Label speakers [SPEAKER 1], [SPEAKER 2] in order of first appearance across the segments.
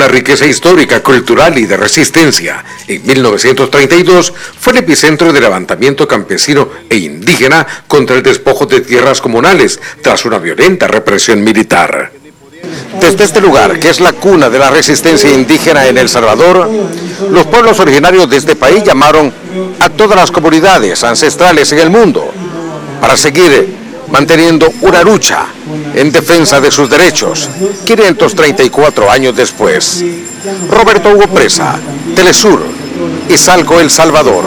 [SPEAKER 1] una riqueza histórica, cultural y de resistencia. En 1932 fue el epicentro del levantamiento campesino e indígena contra el despojo de tierras comunales, tras una violenta represión militar. Desde este lugar, que es la cuna de la resistencia indígena en El Salvador, los pueblos originarios de este país llamaron a todas las comunidades ancestrales en el mundo para seguir manteniendo una lucha en defensa de sus derechos, 534 años después. Roberto Hugo Presa, Telesur, Izalco, El Salvador.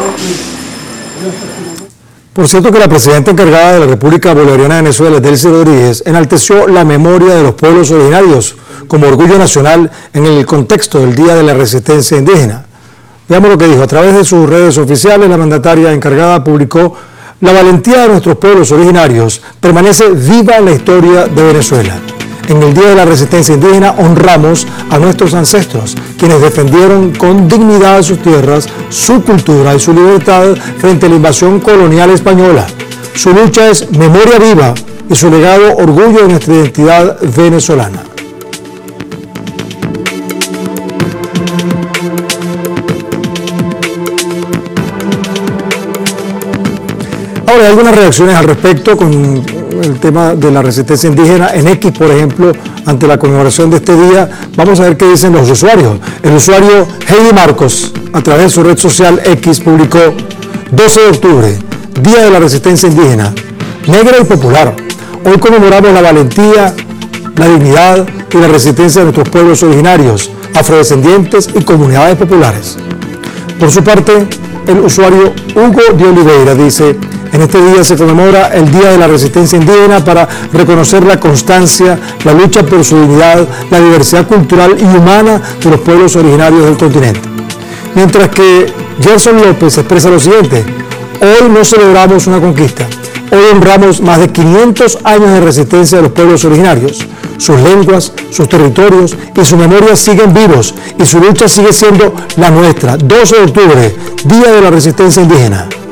[SPEAKER 2] Por cierto que la presidenta encargada de la República Bolivariana de Venezuela, Delcy Rodríguez, enalteció la memoria de los pueblos originarios como orgullo nacional en el contexto del Día de la Resistencia Indígena. Veamos lo que dijo. A través de sus redes oficiales, la mandataria encargada publicó: la valentía de nuestros pueblos originarios permanece viva en la historia de Venezuela. En el Día de la Resistencia Indígena honramos a nuestros ancestros, quienes defendieron con dignidad sus tierras, su cultura y su libertad frente a la invasión colonial española. Su lucha es memoria viva y su legado orgullo de nuestra identidad venezolana. Ahora, hay algunas reacciones al respecto con el tema de la resistencia indígena. En X, por ejemplo, ante la conmemoración de este día, vamos a ver qué dicen los usuarios. El usuario Heidi Marcos, a través de su red social X, publicó: 12 de octubre, Día de la Resistencia Indígena, negra y popular. Hoy conmemoramos la valentía, la dignidad y la resistencia de nuestros pueblos originarios, afrodescendientes y comunidades populares. Por su parte, el usuario Hugo de Oliveira dice: en este día se conmemora el Día de la Resistencia Indígena para reconocer la constancia, la lucha por su dignidad, la diversidad cultural y humana de los pueblos originarios del continente. Mientras que Gerson López expresa lo siguiente: hoy no celebramos una conquista, hoy honramos más de 500 años de resistencia de los pueblos originarios. Sus lenguas, sus territorios y su memoria siguen vivos y su lucha sigue siendo la nuestra. 12 de octubre, Día de la Resistencia Indígena.